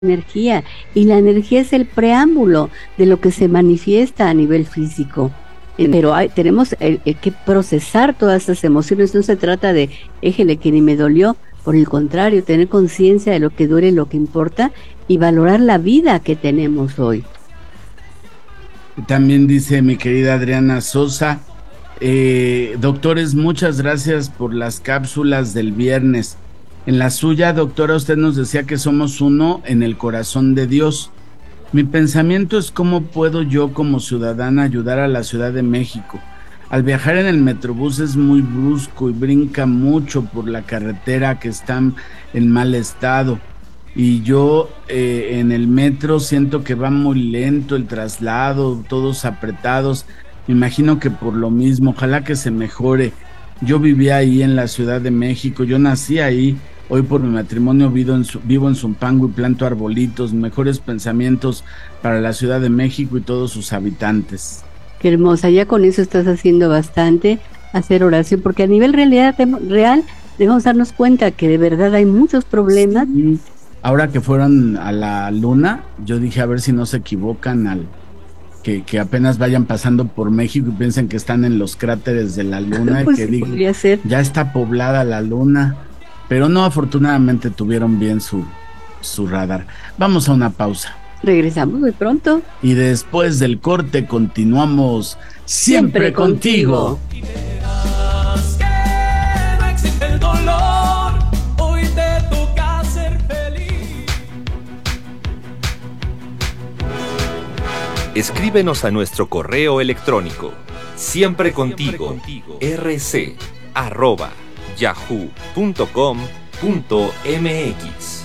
energía, y la energía es el preámbulo de lo que se manifiesta a nivel físico. Pero tenemos que procesar todas esas emociones. No se trata de, éjele que ni me dolió, por el contrario, tener conciencia de lo que duele, lo que importa, y valorar la vida que tenemos hoy. También dice mi querida Adriana Sosa, doctores, muchas gracias por las cápsulas del viernes. En la suya, doctora, usted nos decía que somos uno en el corazón de Dios. Mi pensamiento es cómo puedo yo como ciudadana ayudar a la Ciudad de México. Al viajar en el Metrobús es muy brusco y brinca mucho por la carretera que está en mal estado. Y yo en el metro siento que va muy lento el traslado, todos apretados. Me imagino que por lo mismo, ojalá que se mejore. Yo vivía ahí en la Ciudad de México, yo nací ahí. Hoy por mi matrimonio vivo en Zumpango y planto arbolitos. Mejores pensamientos para la Ciudad de México y todos sus habitantes. Qué hermosa, ya con eso estás haciendo bastante, hacer oración, porque a nivel real debemos darnos cuenta que de verdad hay muchos problemas. Sí. Ahora que fueron a la luna, yo dije a ver si no se equivocan que apenas vayan pasando por México y piensen que están en los cráteres de la luna Pues y que sí, digan, podría ser. ya está poblada la luna. Pero no, afortunadamente tuvieron bien su radar. Vamos a una pausa. Regresamos muy pronto. Y después del corte continuamos siempre contigo. Escríbenos a nuestro correo electrónico siemprecontigo rc@yahoo.com.mx.